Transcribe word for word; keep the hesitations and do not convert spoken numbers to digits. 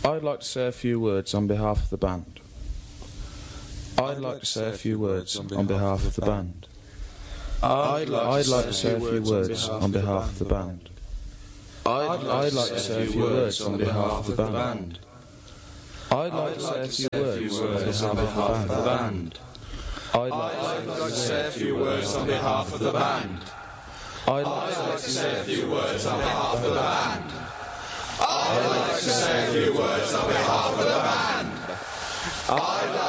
I'd like to say a few words on behalf of the band. I'd like to say a few words on behalf of the band. I'd like to say a few words on behalf of the band. I'd like to say a few words on behalf of the band. I'd like to say a few words on behalf of the band. I'd like to say a few words on behalf of the band. I'd like to say a few words on behalf of the band. I'd like to say a few words on behalf of the band. I'd like